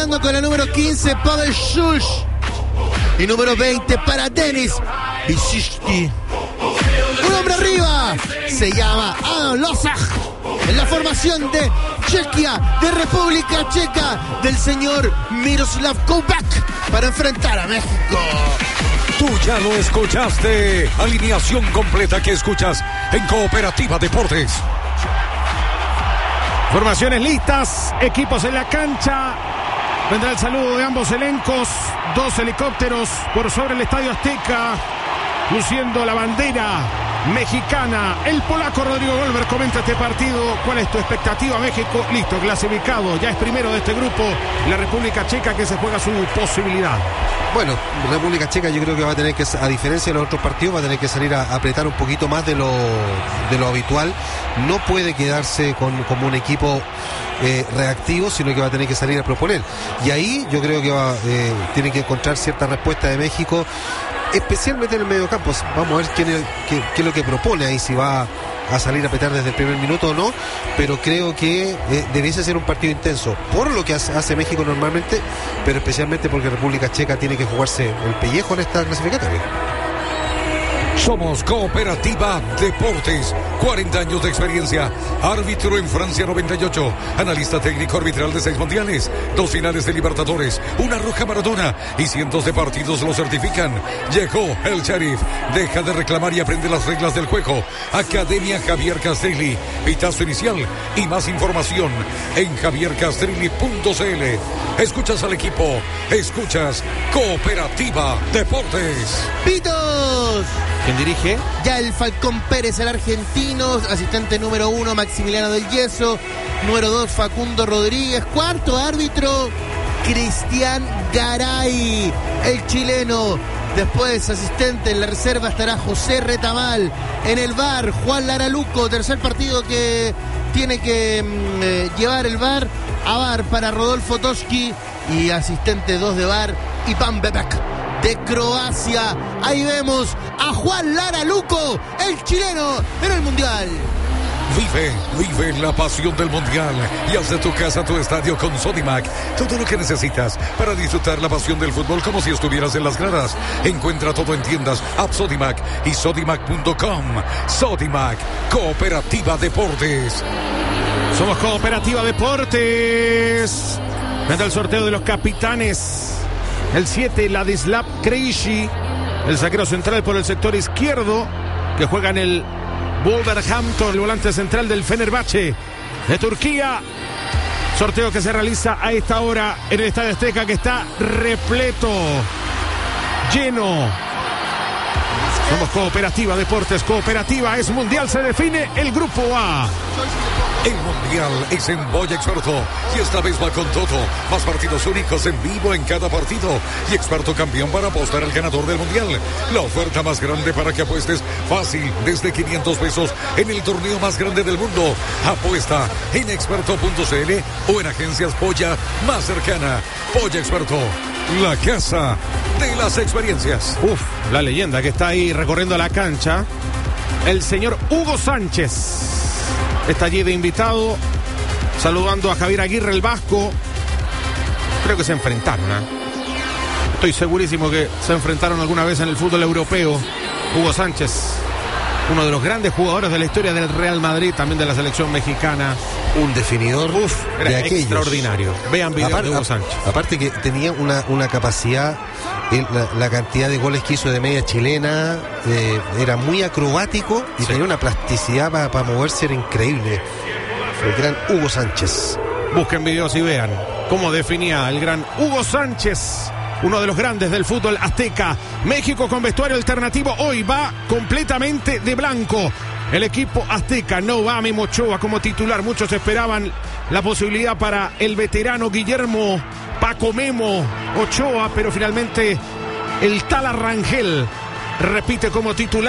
quedando con el número 15, Pavel Schuch. Y número 20 para Denis Isishki. Un hombre arriba. Se llama Adam Losach. En la formación de Chequia, de República Checa, del señor Miroslav Kovac, para enfrentar a México. Tú ya lo escuchaste. Alineación completa que escuchas en Cooperativa Deportes. Formaciones listas, equipos en la cancha. Vendrá el saludo de ambos elencos. 2 helicópteros por sobre el Estadio Azteca, luciendo la bandera mexicana. El polaco Rodrigo Golver comenta este partido. ¿Cuál es tu expectativa? México, listo, clasificado. Ya es primero de este grupo. La República Checa, que se juega su posibilidad. Bueno, República Checa yo creo que va a tener que, a diferencia de los otros partidos, va a tener que salir a apretar un poquito más de lo habitual. No puede quedarse como un equipo reactivo, sino que va a tener que salir a proponer. Y ahí yo creo que tiene que encontrar cierta respuesta de México, especialmente en el medio campo. Vamos a ver qué es lo que propone ahí, si va a salir a petar desde el primer minuto o no, pero creo que debiese ser un partido intenso, por lo que hace México normalmente, pero especialmente porque República Checa tiene que jugarse el pellejo en esta clasificatoria. Somos Cooperativa Deportes, 40 años de experiencia. Árbitro en Francia 98, analista técnico arbitral de 6 mundiales, 2 finales de Libertadores, una roja Maradona y cientos de partidos lo certifican. Llegó el Sheriff. Deja de reclamar y aprende las reglas del juego. Academia Javier Castrilli. Pitazo inicial y más información en javiercastrilli.cl. Escuchas al equipo, escuchas Cooperativa Deportes. ¡Pitos! ¿Quién dirige? Ya el Falcón Pérez, el argentino. Asistente número 1, Maximiliano del Yeso. Número 2, Facundo Rodríguez. Cuarto árbitro, Cristian Garay, el chileno. Después, asistente en la reserva estará José Retamal. En el VAR, Juan Lara Luco. Tercer partido que tiene que llevar el VAR a VAR para Rodolfo Toski. Y asistente 2 de VAR, Iván Bebek, de Croacia. Ahí vemos a Juan Lara Luco, el chileno, en el Mundial. Vive la pasión del Mundial y haz de tu casa tu estadio con Sodimac. Todo lo que necesitas para disfrutar la pasión del fútbol como si estuvieras en las gradas. Encuentra todo en tiendas, app Sodimac y sodimac.com. Sodimac, Cooperativa Deportes. Somos Cooperativa Deportes. Vendrá el sorteo de los capitanes. El 7, Ladislav Krejci, el zaguero central por el sector izquierdo, que juega en el Wolverhampton, el volante central del Fenerbahce de Turquía. Sorteo que se realiza a esta hora en el Estadio Azteca, que está repleto, lleno. Somos Cooperativa Deportes. Cooperativa es Mundial. Se define el Grupo A. El Mundial es en Boya Experto y esta vez va con todo. Más partidos únicos en vivo en cada partido y Experto campeón para apostar al ganador del Mundial. La oferta más grande para que apuestes fácil desde 500 pesos en el torneo más grande del mundo. Apuesta en experto.cl o en agencias Boya más cercana. Boya Experto, la casa de las experiencias. La leyenda que está ahí recorriendo la cancha, el señor Hugo Sánchez. Está allí de invitado, saludando a Javier Aguirre, el vasco. Creo que se enfrentaron, Estoy segurísimo que se enfrentaron alguna vez en el fútbol europeo. Hugo Sánchez, uno de los grandes jugadores de la historia del Real Madrid, también de la selección mexicana. Un definidor era extraordinario. Vean videos de Hugo Sánchez. Aparte que tenía una capacidad, la cantidad de goles que hizo de media chilena, era muy acrobático y tenía una plasticidad para moverse, era increíble. El gran Hugo Sánchez. Busquen videos y vean cómo definía el gran Hugo Sánchez, uno de los grandes del fútbol azteca. México con vestuario alternativo hoy va completamente de blanco. El equipo azteca no va a Memo Ochoa como titular. Muchos esperaban la posibilidad para el veterano Guillermo Paco Memo Ochoa, pero finalmente el Tala Rangel repite como titular.